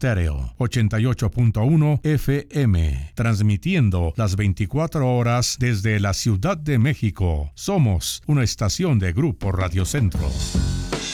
Estéreo 88.1 FM, transmitiendo las 24 horas desde la Ciudad de México. Somos una estación de Grupo Radio Centro.